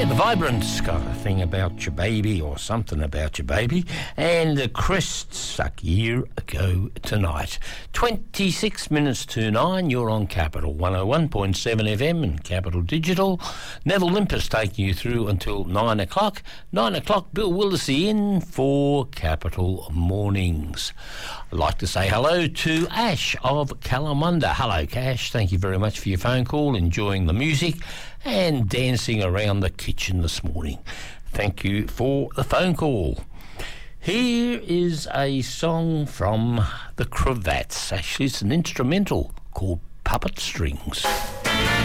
Yeah, the Vibrant's got a thing about your baby or something about your baby. And the Crests, a year ago tonight. 26 minutes to 9, you're on Capital 101.7 FM and Capital Digital. Neville Limpus taking you through until 9 o'clock. 9 o'clock, Bill Willisey in for Capital Mornings. I'd like to say hello to Ash of Kalamunda. Hello, Cash. Thank you very much for your phone call, enjoying the music and dancing around the kitchen this morning. Thank you for the phone call. Here is a song from the Cravats. Actually, it's an instrumental called Puppet Strings.